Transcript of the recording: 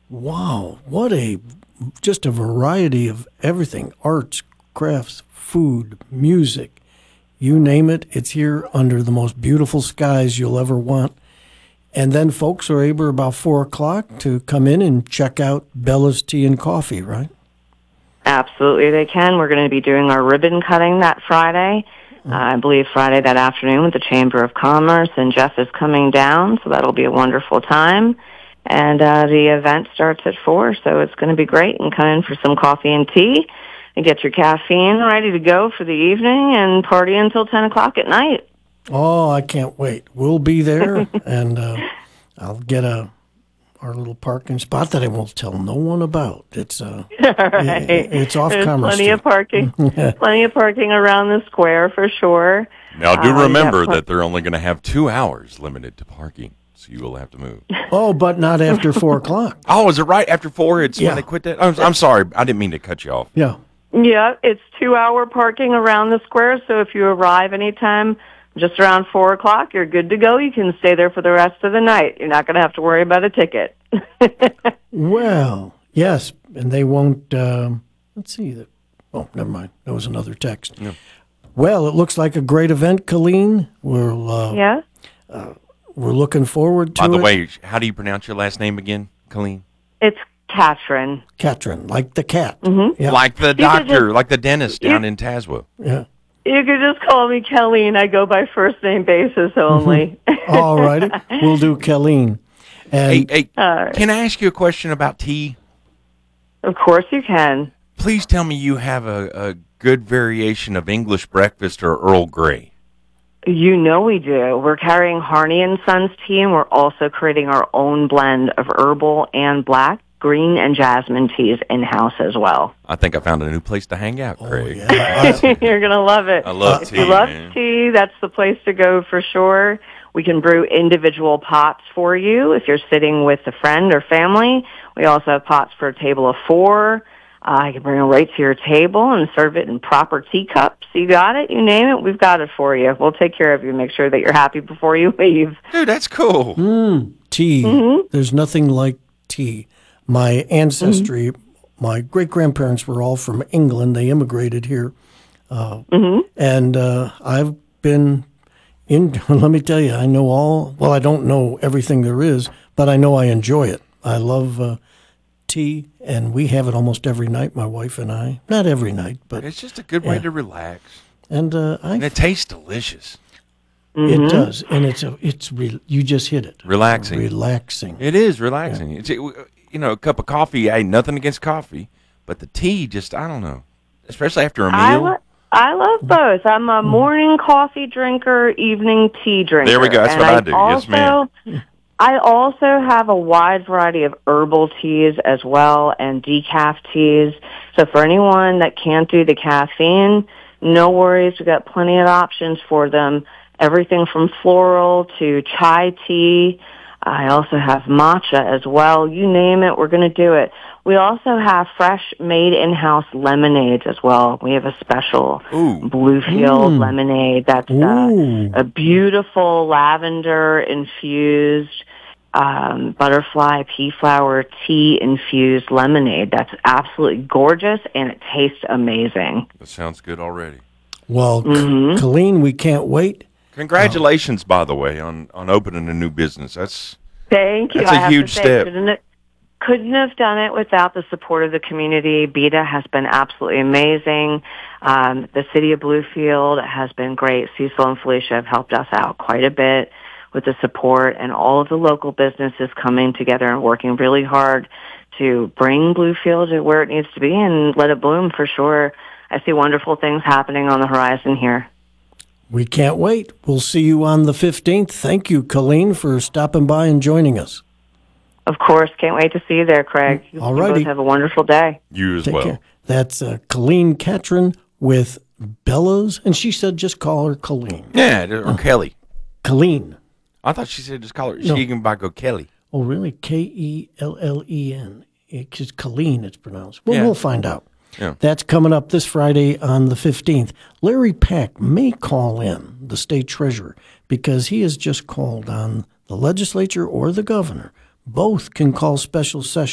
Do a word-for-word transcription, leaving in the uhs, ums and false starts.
Wow, what a just a variety of everything: arts, crafts, food, music, you name it. It's here under the most beautiful skies you'll ever want. And then folks are able about four o'clock to come in and check out Bella's Tea and Coffee, right? Absolutely, they can. We're going to be doing our ribbon cutting that Friday. Uh, I believe Friday that afternoon with the Chamber of Commerce, and Jeff is coming down, so that'll be a wonderful time. And uh, the event starts at four, so it's going to be great. And come in for some coffee and tea, and get your caffeine ready to go for the evening, and party until ten o'clock at night. Oh, I can't wait. We'll be there, and uh, I'll get a our little parking spot that I won't tell no one about. It's uh, right. it, it's off There's Commerce plenty Street. of parking, plenty of parking around the square for sure. Now, do Uh, remember par- that they're only going to have two hours limited to parking, so you will have to move. Oh, but not after four o'clock. Oh, is it right after four? It's Yeah. when they quit that. I'm, I'm sorry, I didn't mean to cut you off. Yeah. Yeah, it's two-hour parking around the square, so if you arrive anytime just around four o'clock, you're good to go. You can stay there for the rest of the night. You're not going to have to worry about a ticket. Well, yes, and they won't. Um, let's see. That. Oh, never mind. That was another text. Yeah. Well, it looks like a great event, Colleen. We're uh, Yeah? we're looking forward to By the it. way, how do you pronounce your last name again, Colleen? It's Katrin. Katrin, like the cat. Mm-hmm. Yeah. Like the could doctor, just- like the dentist down you- in Tazewell. Yeah. You could just call me Kelly, and I go by first name basis only. All righty. We'll do Colleen. And Hey, hey, All right. can I ask you a question about tea? Of course you can. Please tell me you have a, a good variation of English breakfast or Earl Grey. You know we do. We're carrying Harney and Sons tea, and we're also creating our own blend of herbal and black, green, and jasmine teas in-house as well. I think I found a new place to hang out, oh, Craig. yeah. You're going to love it. I love If tea, you love man. tea, that's the place to go for sure. We can brew individual pots for you if you're sitting with a friend or family. We also have pots for a table of four. Uh, you can bring it right to your table and serve it in proper teacups. You got it? You name it, we've got it for you. We'll take care of you. Make sure that you're happy before you leave. Dude, that's cool. Mm, tea. Mm-hmm. There's nothing like tea. My ancestry, my great grandparents were all from England. They immigrated here, uh, Mm-hmm. and uh, I've been in. Let me tell you, I know all. Well, I don't know everything there is, but I know I enjoy it. I love uh, tea, and we have it almost every night. My wife and I. Not every night, but It's just a good way Yeah. to relax. and uh, I. And it tastes delicious. It does, and it's a. It's re, you just hit it. Relaxing. Relaxing. It is relaxing. It's, it, you know, a cup of coffee, I ain't nothing against coffee, but the tea just, I don't know, especially after a meal. I, lo- I love both. I'm a morning coffee drinker, evening tea drinker. There we go. That's And what I do. Yes, also, ma'am. I also have a wide variety of herbal teas as well and decaf teas. So for anyone that can't do the caffeine, no worries. We've got plenty of options for them. Everything from floral to chai tea. I also have matcha as well. You name it, we're going to do it. We also have fresh made in-house lemonades as well. We have a special Ooh. Bluefield Mm. lemonade that's Ooh. uh, a beautiful lavender infused um, butterfly pea flower tea infused lemonade. That's absolutely gorgeous and it tastes amazing. That sounds good already. Well, Mhm. Colleen, we can't wait. Congratulations, by the way, on, on opening a new business. That's Thank you. That's a I have huge to say, step. Couldn't, it- couldn't have done it without the support of the community. B E T A has been absolutely amazing. Um, the city of Bluefield has been great. Cecil and Felicia have helped us out quite a bit with the support, and all of the local businesses coming together and working really hard to bring Bluefield to where it needs to be and let it bloom for sure. I see wonderful things happening on the horizon here. We can't wait. We'll see you on the fifteenth. Thank you, Colleen, for stopping by and joining us. Of course, can't wait to see you there, Craig. You All you righty. both have a wonderful day. you as Take well. care. That's uh, Colleen Katrin with Bellows, and she said just call her Colleen. Yeah, or Kelly. Colleen. I thought she said just call her. No. She can by go Kelly. Oh, really? K E L L E N. It's Colleen, it's pronounced. Well, Yeah. we'll find out. Yeah. That's coming up this Friday on the fifteenth. Larry Pack may call in, the state treasurer, because he has just called on the legislature or the governor. Both can call special session.